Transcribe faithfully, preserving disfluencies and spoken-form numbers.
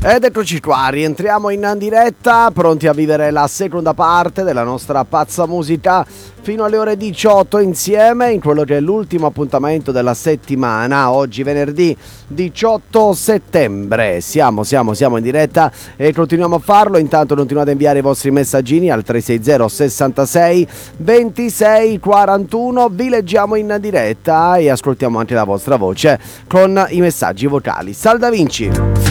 Ed eccoci qua, rientriamo in diretta, pronti a vivere la seconda parte della nostra pazza musica fino alle ore diciotto insieme in quello che è l'ultimo appuntamento della settimana. Oggi venerdì diciotto settembre, siamo, siamo, siamo in diretta e continuiamo a farlo. Intanto continuate a inviare i vostri messaggini al tre sei zero sessantasei ventisei quarantuno, vi leggiamo in diretta e ascoltiamo anche la vostra voce con i messaggi vocali. Salve Da Vinci!